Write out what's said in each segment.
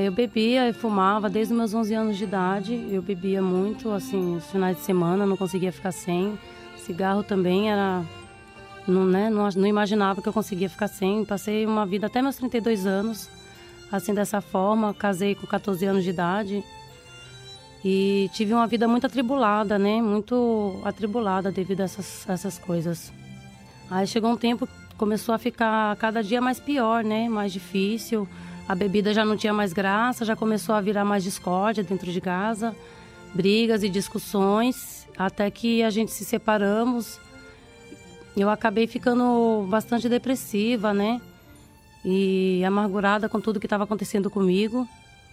eu bebia e fumava desde os meus 11 anos de idade. Eu bebia muito, assim, os finais de semana, não conseguia ficar sem. Cigarro também era... Não imaginava que eu conseguia ficar sem. Passei uma vida até meus 32 anos, assim, dessa forma. Casei com 14 anos de idade. E tive uma vida muito atribulada, né? Muito atribulada devido a essas coisas. Aí chegou um tempo que começou a ficar cada dia mais pior, né? Mais difícil. A bebida já não tinha mais graça, já começou a virar mais discórdia dentro de casa. Brigas e discussões, até que a gente se separamos. Eu acabei ficando bastante depressiva, né? E amargurada com tudo que estava acontecendo comigo.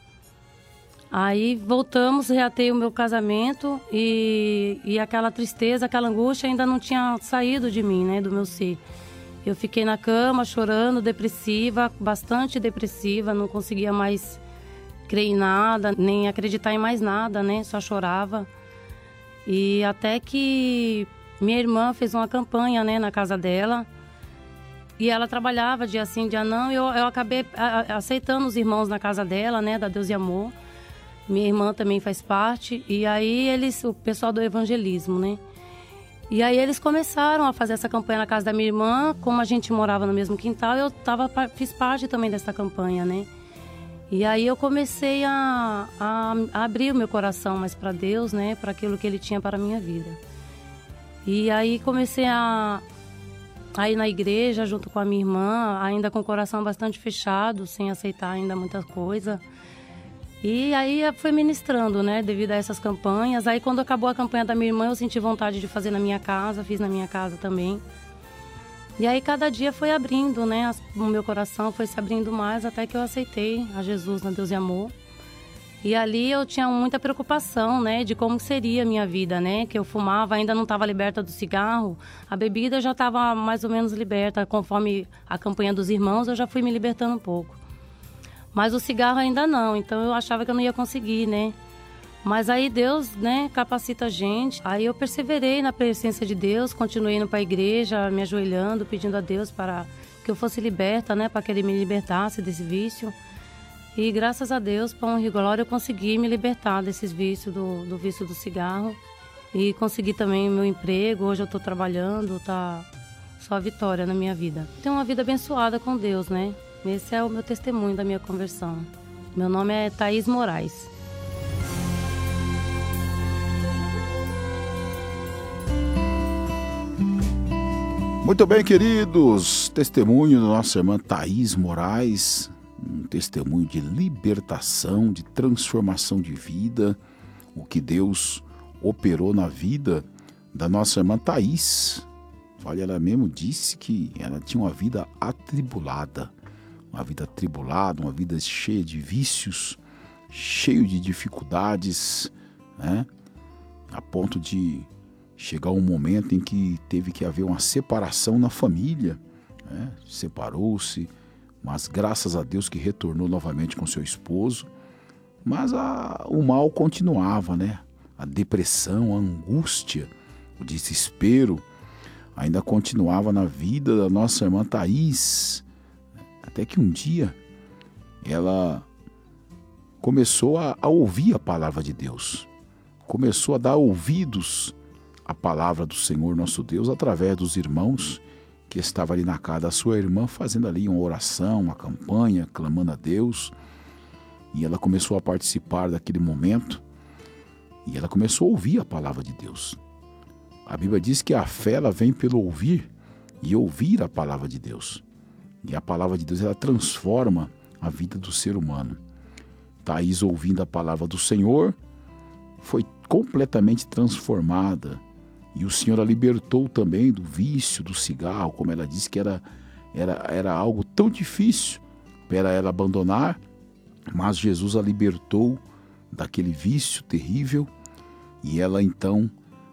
Aí voltamos, reatei o meu casamento e aquela tristeza, aquela angústia ainda não tinha saído de mim, né? Do meu ser. Eu fiquei na cama chorando, depressiva, bastante depressiva, não conseguia mais crer em nada, nem acreditar em mais nada, né? Só chorava. E até que minha irmã fez uma campanha, né, na casa dela. E ela trabalhava dia sim, dia não. E eu acabei aceitando os irmãos na casa dela, né, da Deus e Amor. Minha irmã também faz parte. E aí o pessoal do evangelismo, né? E aí eles começaram a fazer essa campanha na casa da minha irmã. Como a gente morava no mesmo quintal, eu fiz parte também dessa campanha, né? E aí eu comecei a abrir o meu coração mais para Deus, né? Para aquilo que Ele tinha para a minha vida. E aí comecei a ir na igreja junto com a minha irmã, ainda com o coração bastante fechado, sem aceitar ainda muita coisa. E aí foi ministrando, né, devido a essas campanhas. Aí quando acabou a campanha da minha irmã, eu senti vontade de fazer na minha casa, fiz na minha casa também. E aí cada dia foi abrindo, né, o meu coração foi se abrindo mais até que eu aceitei a Jesus na Deus e Amor. E ali eu tinha muita preocupação, né, de como seria a minha vida, né, que eu fumava, ainda não estava liberta do cigarro. A bebida já estava mais ou menos liberta, conforme a campanha dos irmãos eu já fui me libertando um pouco. Mas o cigarro ainda não, então eu achava que eu não ia conseguir, né? Mas aí Deus, né, capacita a gente. Aí eu perseverei na presença de Deus, continuei indo para a igreja, me ajoelhando, pedindo a Deus para que eu fosse liberta, né, para que Ele me libertasse desse vício. E graças a Deus, para honra e glória, eu consegui me libertar desses vícios, do vício do cigarro. E consegui também meu emprego, hoje eu estou trabalhando, tá só vitória na minha vida. Tenho uma vida abençoada com Deus, né? Esse é o meu testemunho da minha conversão. Meu nome é Thaís Moraes. Muito bem, queridos. Testemunho da nossa irmã Thaís Moraes. Um testemunho de libertação, de transformação de vida. O que Deus operou na vida da nossa irmã Thaís. Olha, ela mesmo disse que ela tinha uma vida atribulada. Uma vida atribulada, uma vida cheia de vícios, cheio de dificuldades, né? A ponto de chegar um momento em que teve que haver uma separação na família, né? Separou-se, mas graças a Deus que retornou novamente com seu esposo. Mas o mal continuava, né? A depressão, a angústia, o desespero ainda continuava na vida da nossa irmã Thaís. Até que um dia ela começou a ouvir a palavra de Deus. Começou a dar ouvidos à palavra do Senhor nosso Deus através dos irmãos que estavam ali na casa da sua irmã, fazendo ali uma oração, uma campanha, clamando a Deus. E ela começou a participar daquele momento e ela começou a ouvir a palavra de Deus. A Bíblia diz que a fé ela vem pelo ouvir e ouvir a palavra de Deus. E a palavra de Deus, ela transforma a vida do ser humano. Thaís, ouvindo a palavra do Senhor, foi completamente transformada. E o Senhor a libertou também do vício do cigarro, como ela disse que era algo tão difícil para ela abandonar, mas Jesus a libertou daquele vício terrível e ela então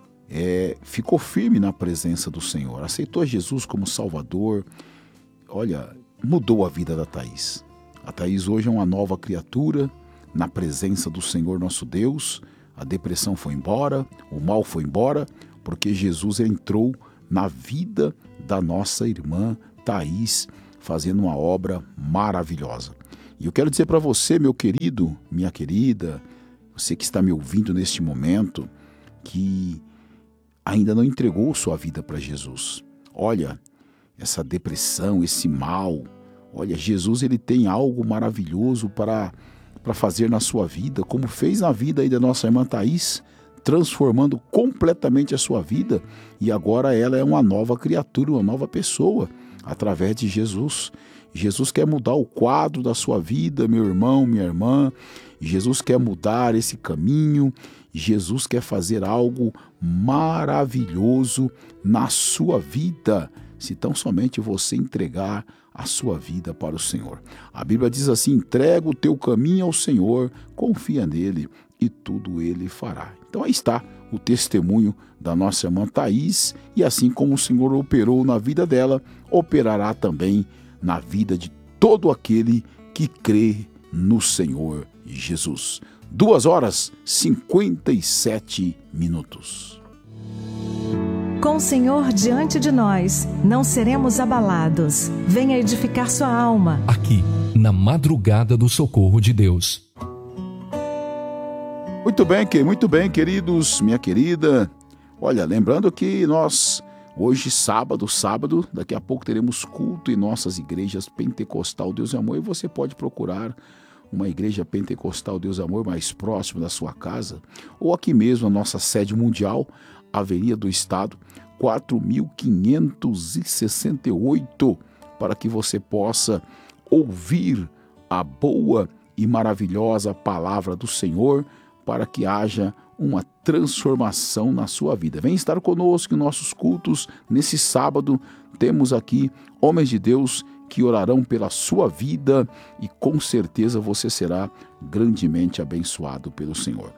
ficou firme na presença do Senhor. Aceitou Jesus como Salvador. Olha, mudou a vida da Thaís. A Thaís hoje é uma nova criatura na presença do Senhor nosso Deus. A depressão foi embora, o mal foi embora, porque Jesus entrou na vida da nossa irmã Thaís, fazendo uma obra maravilhosa. E eu quero dizer para você, meu querido, minha querida, você que está me ouvindo neste momento, que ainda não entregou sua vida para Jesus. Olha, essa depressão, esse mal, olha, Jesus ele tem algo maravilhoso para fazer na sua vida, como fez na vida aí da nossa irmã Thaís, transformando completamente a sua vida, e agora ela é uma nova criatura, uma nova pessoa, através de Jesus. Jesus quer mudar o quadro da sua vida, meu irmão, minha irmã. Jesus quer mudar esse caminho. Jesus quer fazer algo maravilhoso na sua vida, se tão somente você entregar a sua vida para o Senhor. A Bíblia diz assim: entrega o teu caminho ao Senhor, confia nele e tudo ele fará. Então aí está o testemunho da nossa irmã Thaís, e assim como o Senhor operou na vida dela, operará também na vida de todo aquele que crê no Senhor Jesus. 2h57. Com o Senhor diante de nós, não seremos abalados. Venha edificar sua alma. Aqui, na madrugada do socorro de Deus. Muito bem, queridos, minha querida. Olha, lembrando que nós, hoje, sábado, daqui a pouco teremos culto em nossas igrejas Pentecostal Deus e Amor, e você pode procurar uma igreja Pentecostal Deus e Amor mais próxima da sua casa, ou aqui mesmo a nossa sede mundial, Avenida do Estado, 4568, para que você possa ouvir a boa e maravilhosa palavra do Senhor, para que haja uma transformação na sua vida. Vem estar conosco em nossos cultos. Nesse sábado temos aqui homens de Deus que orarão pela sua vida, e com certeza você será grandemente abençoado pelo Senhor.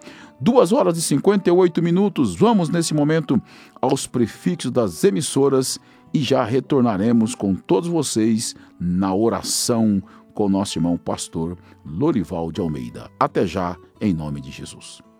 2h58. Vamos nesse momento aos prefixos das emissoras e já retornaremos com todos vocês na oração com nosso irmão pastor Lorival de Almeida. Até já, em nome de Jesus.